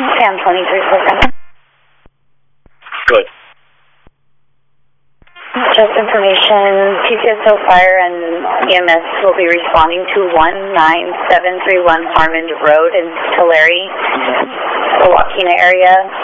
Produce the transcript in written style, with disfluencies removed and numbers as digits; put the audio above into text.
Sam 23 program. Good. Just information, PCSO Fire and EMS will be responding to 19731 Harmon Road in Tulare, the Wakena area.